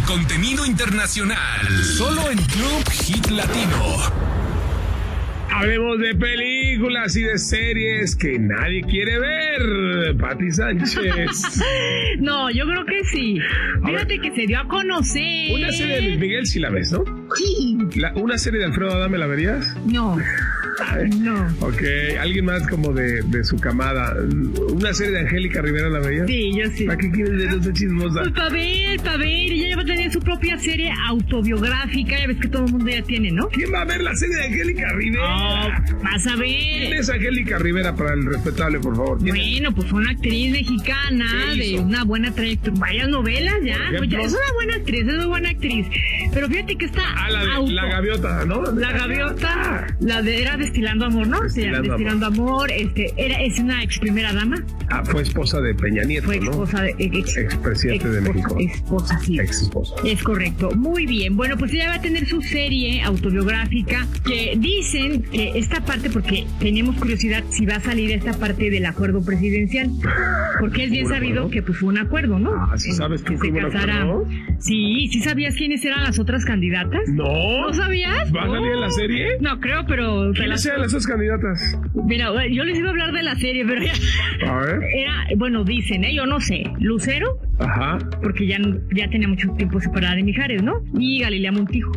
contenido internacional. Solo en Club Hit Latino. Hablemos de películas y de series que nadie quiere ver. Pati Sánchez. No, yo creo que sí. Fíjate que se dio a conocer. Una serie de Luis Miguel sí la ves, ¿no? Sí. ¿Una serie de Alfredo Adame la verías? No. No. Ok, alguien más como de su camada. ¿Una serie de Angélica Rivera la verías? Sí, yo sí. ¿Para qué quieres ver esa chismosa? Pues para ver. Ella ya va a tener su propia serie autobiográfica. Ya ves que todo el mundo ya tiene, ¿no? ¿Quién va a ver la serie de Angélica Rivera? Oh, vas a ver. ¿Quién es Angélica Rivera para el respetable, por favor? Bueno, pues una actriz mexicana de una buena trayectoria. Varias novelas ya. Pues ya es una buena actriz. Pero fíjate que está. La gaviota, ¿no? La gaviota. Era Destilando Amor, ¿no? Destilando Amor. Es una ex primera dama. Fue esposa de Peña Nieto, fue esposa de expresidente de México. Esposa, sí. Ex esposa. Es correcto. Muy bien. Bueno, pues ella va a tener su serie autobiográfica que dicen que esta parte, porque teníamos curiosidad si va a salir esta parte del acuerdo presidencial. Porque es bien sabido que pues fue un acuerdo, ¿no? ¿Sí sabes que se casara? Sí sabías quiénes eran las otras candidatas. ¿No sabías? ¿Va a salir en la serie? No creo, pero ¿quiénes eran las otras candidatas? Mira, yo les iba a hablar de la serie, pero ya. A ver. Dicen, yo no sé, Lucero. Ajá. Porque ya tenía mucho tiempo separada de Mijares, ¿no? Y Galilea Montijo.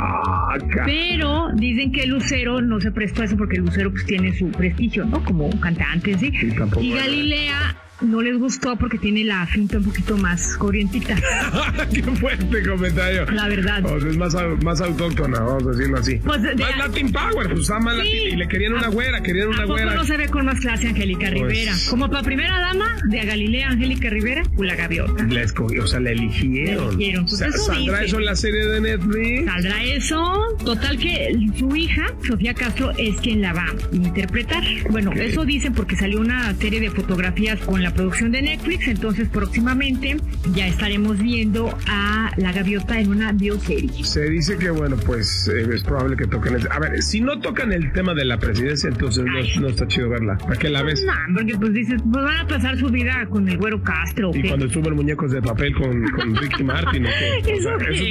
Pero dicen que Lucero no se prestó a eso porque Lucero pues tiene su prestigio, ¿no? Como cantante, ¿sí? Y Galilea no les gustó porque tiene la finta un poquito más corrientita. ¡Qué fuerte comentario! La verdad. O sea, es más autóctona, vamos a decirlo así. Pues más Latin Power, pues más Latin. Y le querían una güera, no se ve con más clase Angélica Rivera? Como para primera dama de Galilea Angélica Rivera, la gaviota. La escogió, o sea, la eligieron. Pues ¿Saldrá eso en la serie de Netflix? Saldrá eso. Total que su hija, Sofía Castro, es quien la va a interpretar. Bueno, eso dicen porque salió una serie de fotografías con la producción de Netflix, entonces próximamente ya estaremos viendo a la gaviota en una bioserie. Se dice que, bueno, pues es probable que toquen a ver, si no tocan el tema de la presidencia, entonces no está chido verla. ¿Para qué la ves? No, porque pues dices, pues van a pasar su vida con el Güero Castro. Y cuando estuvo el Muñecos de Papel con Ricky Martin. Eso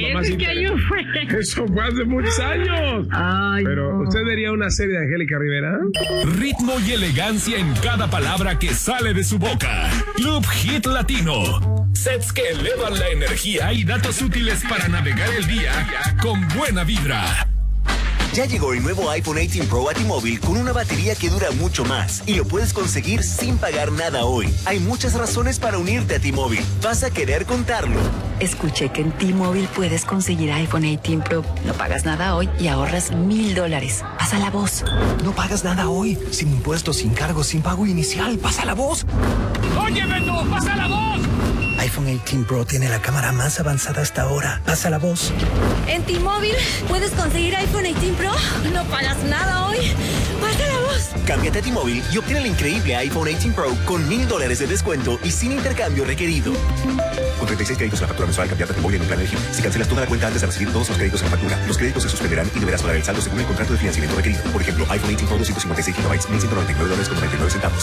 fue hace muchos años. Pero, ¿usted vería una serie de Angélica Rivera? Ritmo y elegancia en cada palabra que sale de su boca. Club Hit Latino. Sets que elevan la energía y datos útiles para navegar el día con buena vibra. Ya llegó el nuevo iPhone 18 Pro a T-Mobile con una batería que dura mucho más y lo puedes conseguir sin pagar nada hoy. Hay muchas razones para unirte a T-Mobile. Vas a querer contarlo. Escuché que en T-Mobile puedes conseguir iPhone 18 Pro. No pagas nada hoy y ahorras $1,000. Pasa la voz. No pagas nada hoy. Sin impuestos, sin cargos, sin pago inicial. Pasa la voz. ¡Oye, Beto! ¡Pasa la voz! iPhone 18 Pro tiene la cámara más avanzada hasta ahora. Pasa la voz. En T-Mobile puedes conseguir iPhone 18 Pro. No pagas nada hoy. Pasa la voz. Cámbiate a T-Mobile y obtén el increíble iPhone 18 Pro con $1,000 de descuento y sin intercambio requerido. Con 36 créditos en la factura mensual, cambiate a T-Mobile en un plan elegible. Si cancelas toda la cuenta antes de recibir todos los créditos en la factura, los créditos se suspenderán y deberás pagar el saldo según el contrato de financiamiento requerido. Por ejemplo, iPhone 18 Pro 256 GB, $1,199.99.